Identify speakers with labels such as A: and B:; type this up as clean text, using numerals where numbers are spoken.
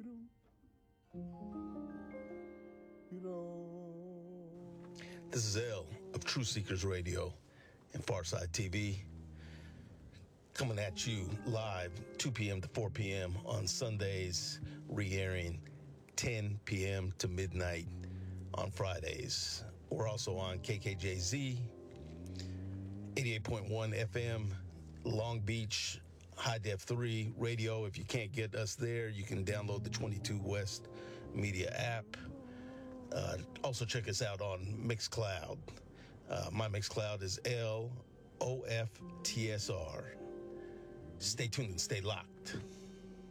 A: This is L of True Seekers Radio and Farside TV, coming at you live 2 p.m. to 4 p.m. on Sundays, re-airing 10 p.m. to midnight on Fridays. We're also on KKJZ, 88.1 FM, Long Beach, High Def 3 radio. If you can't get us there, you can download the 22 West Media app. Also check us out on Mixcloud. My Mixcloud is LOFTSR. Stay tuned and stay locked.